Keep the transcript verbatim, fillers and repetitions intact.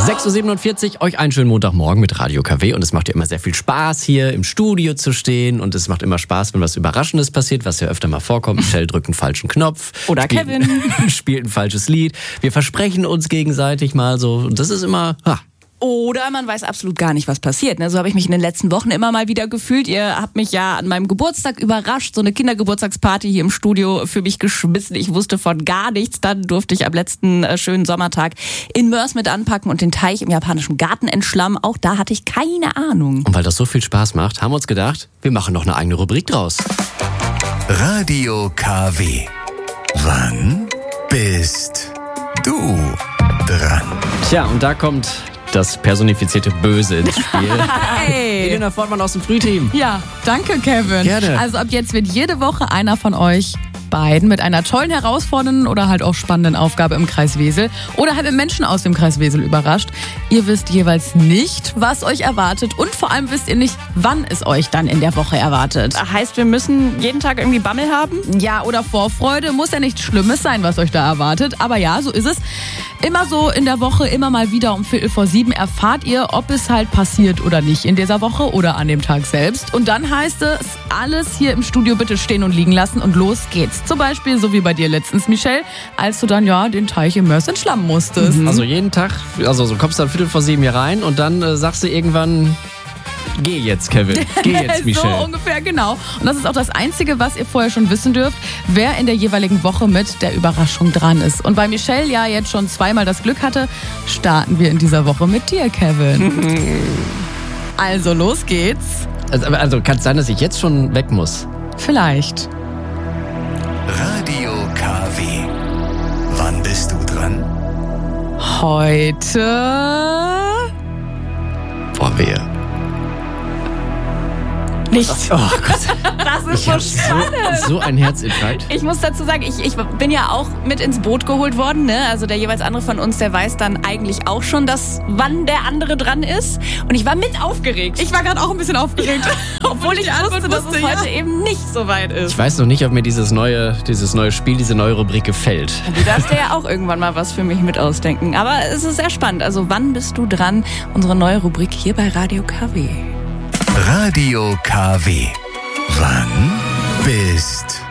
sechs Uhr siebenundvierzig, euch einen schönen Montagmorgen mit Radio K W und es macht ja immer sehr viel Spaß, hier im Studio zu stehen und es macht immer Spaß, wenn was Überraschendes passiert, was ja öfter mal vorkommt. Michelle drückt einen falschen Knopf. Oder spielt, Kevin. spielt ein falsches Lied. Wir versprechen uns gegenseitig mal so und das ist immer... Ha. Oder man weiß absolut gar nicht, was passiert. So habe ich mich in den letzten Wochen immer mal wieder gefühlt. Ihr habt mich ja an meinem Geburtstag überrascht, so eine Kindergeburtstagsparty hier im Studio für mich geschmissen. Ich wusste von gar nichts. Dann durfte ich am letzten äh, schönen Sommertag in Mörs mit anpacken und den Teich im japanischen Garten entschlammen. Auch da hatte ich keine Ahnung. Und weil das so viel Spaß macht, haben wir uns gedacht, wir machen noch eine eigene Rubrik draus. Radio K W. Wann bist du dran? Tja, und da kommt das personifizierte Böse ins Spiel. Hey. Elena Fortmann aus dem Frühteam. Ja, danke Kevin. Gerne. Also ab jetzt wird jede Woche einer von euch beiden mit einer tollen, herausfordernden oder halt auch spannenden Aufgabe im Kreis Wesel oder halt mit Menschen aus dem Kreis Wesel überrascht. Ihr wisst jeweils nicht, was euch erwartet und vor allem wisst ihr nicht, wann es euch dann in der Woche erwartet. Heißt, wir müssen jeden Tag irgendwie Bammel haben? Ja, oder Vorfreude, muss ja nichts Schlimmes sein, was euch da erwartet. Aber ja, so ist es. Immer so in der Woche, immer mal wieder um Viertel vor sieben erfahrt ihr, ob es halt passiert oder nicht in dieser Woche oder an dem Tag selbst. Und dann heißt es, alles hier im Studio bitte stehen und liegen lassen und los geht's. Zum Beispiel so wie bei dir letztens, Michelle, als du dann ja den Teich im Mörs entschlammen musstest. Mhm. Also jeden Tag, also so kommst du dann Viertel vor sieben hier rein und dann äh, sagst du irgendwann... Geh jetzt, Kevin. Geh jetzt, Michelle. So ungefähr, genau. Und das ist auch das Einzige, was ihr vorher schon wissen dürft, wer in der jeweiligen Woche mit der Überraschung dran ist. Und weil Michelle ja jetzt schon zweimal das Glück hatte, starten wir in dieser Woche mit dir, Kevin. Also, los geht's. Also, also kann es sein, dass ich jetzt schon weg muss? Vielleicht. Radio K W. Wann bist du dran? Heute... Boah, wehe. Nichts. Oh Gott. Das ist Ich so hab spannend. so, so ein Herzinfarkt. Ich muss dazu sagen, ich, ich bin ja auch mit ins Boot geholt worden. Ne? Also der jeweils andere von uns, der weiß dann eigentlich auch schon, dass wann der andere dran ist. Und ich war mit aufgeregt. Ich war gerade auch ein bisschen aufgeregt. Obwohl ich wusste, dass es ja. heute eben nicht so weit ist. Ich weiß noch nicht, ob mir dieses neue, dieses neue Spiel, diese neue Rubrik gefällt. Du darfst dir ja auch irgendwann mal was für mich mit ausdenken. Aber es ist sehr spannend. Also wann bist du dran? Unsere neue Rubrik hier bei Radio K W. Radio K W. Wann bist